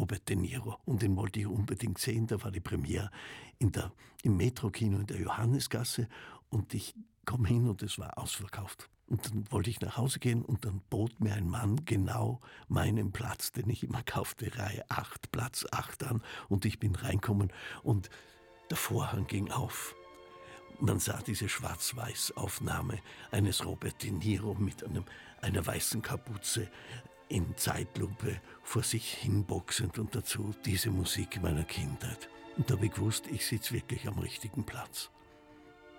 Robert De Niro. Und den wollte ich unbedingt sehen. Da war die Premiere im Metro-Kino in der Johannesgasse. Und ich komme hin und es war ausverkauft. Und dann wollte ich nach Hause gehen und dann bot mir ein Mann genau meinen Platz, den ich immer kaufte, Reihe 8, Platz 8 an. Und ich bin reinkommen und der Vorhang ging auf. Man sah diese Schwarz-Weiß-Aufnahme eines Robert De Niro mit einer weißen Kapuze in Zeitlupe vor sich hinboxend und dazu diese Musik meiner Kindheit. Und da habe ich gewusst, ich sitze wirklich am richtigen Platz.